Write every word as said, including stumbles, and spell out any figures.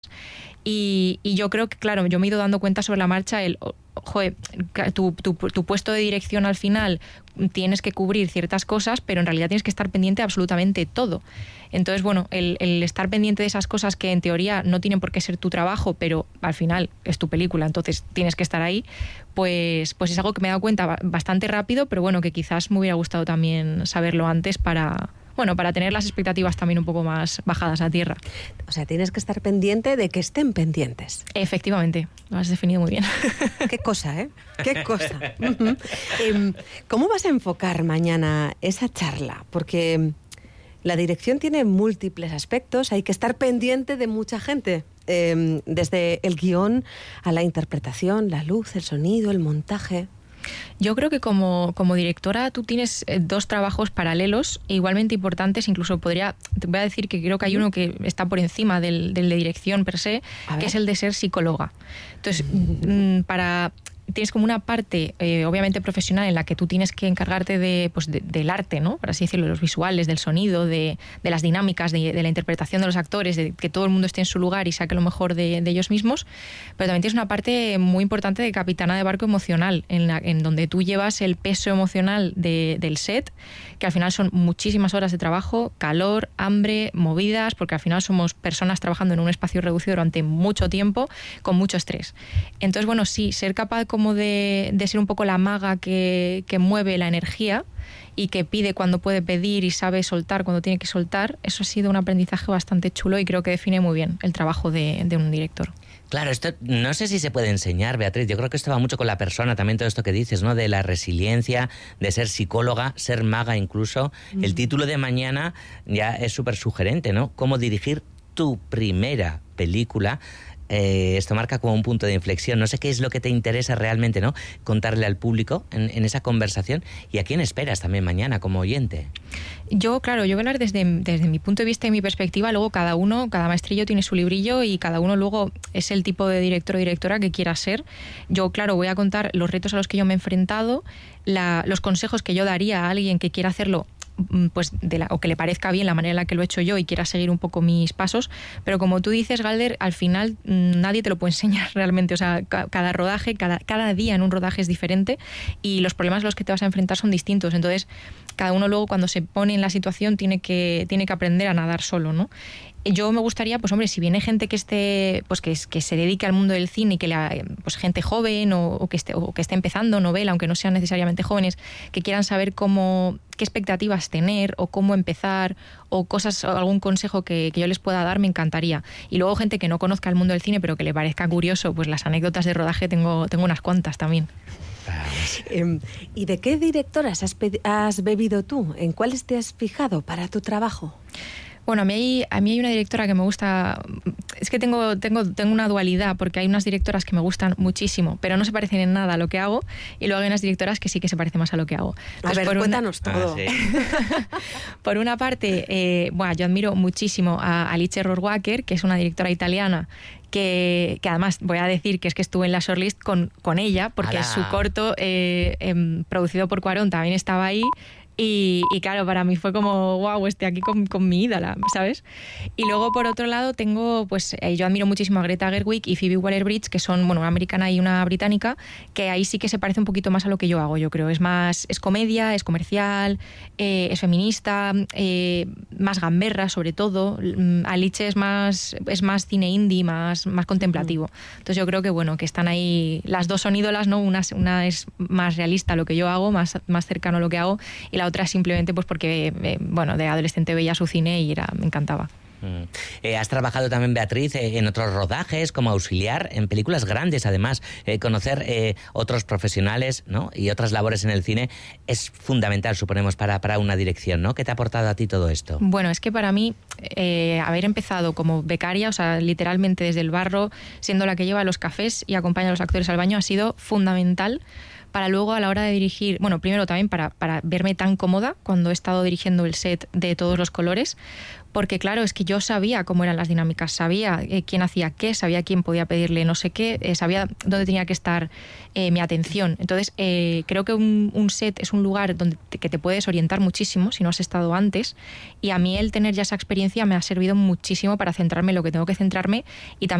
Y, y yo creo que, claro, yo me he ido dando cuenta sobre la marcha, el, joder, tu, tu, tu puesto de dirección al final tienes que cubrir ciertas cosas, pero en realidad tienes que estar pendiente de absolutamente todo. Entonces, bueno, el, el estar pendiente de esas cosas que en teoría no tienen por qué ser tu trabajo, pero al final es tu película, entonces tienes que estar ahí, pues, pues es algo que me he dado cuenta bastante rápido, pero bueno, que quizás me hubiera gustado también saberlo antes para... Bueno, para tener las expectativas también un poco más bajadas a tierra. O sea, tienes que estar pendiente de que estén pendientes. Efectivamente, lo has definido muy bien. Qué cosa, ¿eh? Qué cosa. Uh-huh. eh, ¿Cómo vas a enfocar mañana esa charla? Porque la dirección tiene múltiples aspectos, hay que estar pendiente de mucha gente. Eh, desde el guión a la interpretación, la luz, el sonido, el montaje... Yo creo que como, como directora tú tienes dos trabajos paralelos e igualmente importantes, incluso podría, te voy a decir que creo que hay uno que está por encima del, del de dirección per se, que es el de ser psicóloga. Entonces, mm, para... tienes como una parte, eh, obviamente profesional, en la que tú tienes que encargarte de, pues de, del arte, ¿no? Por así decirlo, de los visuales, del sonido, de, de las dinámicas, de, de la interpretación de los actores, de que todo el mundo esté en su lugar y saque lo mejor de, de ellos mismos. Pero también tienes una parte muy importante de capitana de barco emocional, en, la, en donde tú llevas el peso emocional de, del set, que al final son muchísimas horas de trabajo, calor, hambre, movidas, porque al final somos personas trabajando en un espacio reducido durante mucho tiempo, con mucho estrés. Entonces, bueno, sí, ser capaz como como de, de ser un poco la maga que, que mueve la energía y que pide cuando puede pedir y sabe soltar cuando tiene que soltar, eso ha sido un aprendizaje bastante chulo y creo que define muy bien el trabajo de, de un director. Claro, esto no sé si se puede enseñar, Beatriz. Yo creo que esto va mucho con la persona, también todo esto que dices, ¿no? De la resiliencia, de ser psicóloga, ser maga incluso. Mm. El título de mañana ya es súper sugerente, ¿no? Cómo dirigir tu primera película. Eh, esto marca como un punto de inflexión. No sé qué es lo que te interesa realmente, ¿no? Contarle al público en, en esa conversación. ¿Y a quién esperas también mañana como oyente? Yo, claro, yo voy a hablar desde, desde mi punto de vista y mi perspectiva. Luego cada uno, cada maestrillo tiene su librillo y cada uno luego es el tipo de director o directora que quiera ser. Yo, claro, voy a contar los retos a los que yo me he enfrentado, la, los consejos que yo daría a alguien que quiera hacerlo, pues de la, o que le parezca bien la manera en la que lo he hecho yo y quiera seguir un poco mis pasos, pero como tú dices, Galder, al final nadie te lo puede enseñar realmente, o sea, ca- cada rodaje, cada, cada día en un rodaje es diferente y los problemas a los que te vas a enfrentar son distintos, entonces cada uno luego cuando se pone en la situación tiene que, tiene que aprender a nadar solo, ¿no? Yo me gustaría, pues hombre, si viene gente que esté, pues que, que se dedique al mundo del cine y que la, pues gente joven o, o que esté o que esté empezando novela, aunque no sean necesariamente jóvenes, que quieran saber cómo, qué expectativas tener o cómo empezar o cosas, o algún consejo que, que yo les pueda dar, me encantaría. Y luego gente que no conozca el mundo del cine, pero que le parezca curioso, pues las anécdotas de rodaje tengo, tengo unas cuantas también. Eh, ¿Y de qué directoras has, pe- has bebido tú? ¿En cuáles te has fijado para tu trabajo? Bueno, a mí, hay, a mí hay una directora que me gusta, es que tengo, tengo, tengo una dualidad, porque hay unas directoras que me gustan muchísimo, pero no se parecen en nada a lo que hago, y luego hay unas directoras que sí que se parecen más a lo que hago. Entonces, a ver, por cuéntanos una... todo. Ah, sí. Por una parte, eh, bueno, yo admiro muchísimo a Alice Rohrwacher, que es una directora italiana, Que, que además voy a decir que es que estuve en la shortlist con, con ella, porque ¡Hala! Su corto, eh, eh, producido por Cuarón, también estaba ahí. Y, y claro, para mí fue como, wow, estoy aquí con, con mi ídola, ¿sabes? Y luego, por otro lado, tengo, pues eh, yo admiro muchísimo a Greta Gerwig y Phoebe Waller-Bridge, que son, bueno, una americana y una británica, que ahí sí que se parece un poquito más a lo que yo hago, yo creo. Es más, es comedia, es comercial, eh, es feminista, eh, más gamberra, sobre todo. Alice es más, es más cine indie, más, más contemplativo. Entonces yo creo que, bueno, que están ahí, las dos son ídolas, ¿no? Una, una es más realista a lo que yo hago, más, más cercano a lo que hago, y la otra simplemente pues porque, eh, bueno, de adolescente veía su cine y era, me encantaba. Mm. Eh, has trabajado también, Beatriz, eh, en otros rodajes como auxiliar, en películas grandes además. Eh, conocer eh, otros profesionales, ¿no? Y otras labores en el cine es fundamental, suponemos, para, para una dirección, ¿no? ¿Qué te ha aportado a ti todo esto? Bueno, es que para mí eh, haber empezado como becaria, o sea, literalmente desde el barro, siendo la que lleva los cafés y acompaña a los actores al baño, ha sido fundamental, para luego a la hora de dirigir, bueno, primero también para, para verme tan cómoda cuando he estado dirigiendo el set de todos los colores, porque claro, es que yo sabía cómo eran las dinámicas, sabía eh, quién hacía qué, sabía quién podía pedirle no sé qué, eh, sabía dónde tenía que estar eh, mi atención. Entonces, eh, creo que un, un set es un lugar donde te, que te puedes orientar muchísimo si no has estado antes, y a mí el tener ya esa experiencia me ha servido muchísimo para centrarme en lo que tengo que centrarme y también